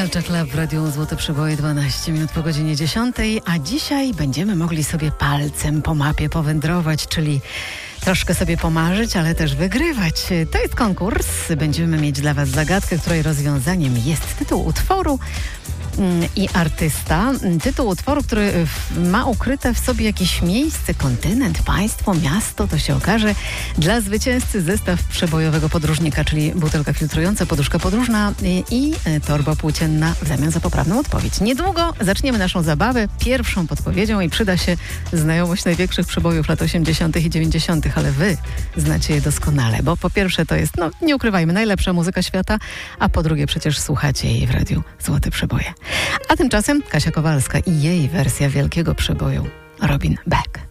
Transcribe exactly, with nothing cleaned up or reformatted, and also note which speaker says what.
Speaker 1: Culture Club w Radiu Złote Przeboje, dwanaście minut po godzinie dziesiątej, a dzisiaj będziemy mogli sobie palcem po mapie powędrować, czyli troszkę sobie pomarzyć, ale też wygrywać. To jest konkurs. Będziemy mieć dla Was zagadkę, której rozwiązaniem jest tytuł utworu i artysta. Tytuł utworu, który ma ukryte w sobie jakieś miejsce, kontynent, państwo, miasto, to się okaże. Dla zwycięzcy zestaw przebojowego podróżnika, czyli butelka filtrująca, poduszka podróżna i torba płócienna w zamian za poprawną odpowiedź. Niedługo zaczniemy naszą zabawę pierwszą podpowiedzią i przyda się znajomość największych przebojów lat osiemdziesiątych i dziewięćdziesiątych, ale wy znacie je doskonale, bo po pierwsze to jest, no nie ukrywajmy, najlepsza muzyka świata, a po drugie przecież słuchacie jej w Radiu Złote Przeboje. A tymczasem Kasia Kowalska i jej wersja wielkiego przeboju Robin Beck.